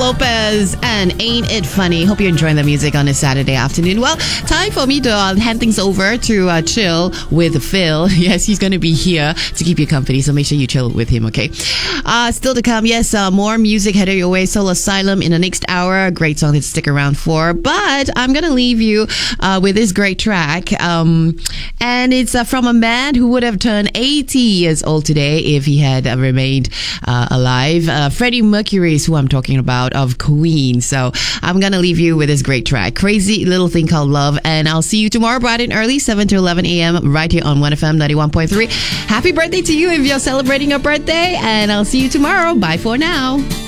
Lopez and Ain't It Funny. Hope you're enjoying the music on a Saturday afternoon. Well, time for me to hand things over to chill with Phil. Yes, he's going to be here to keep you company, so make sure you chill with him, okay? Still to come, yes, more music headed your way. Soul Asylum in the next hour. Great song to stick around for. But I'm going to leave you with this great track. And it's from a man who would have turned 80 years old today if he had remained alive. Freddie Mercury is who I'm talking about, of Queen. So I'm going to leave you with this great track. Crazy Little Thing Called Love. And I'll see you tomorrow bright and early, 7 to 11 a.m. right here on 1FM 91.3. Happy birthday to you if you're celebrating your birthday. And I'll see you tomorrow. Bye for now.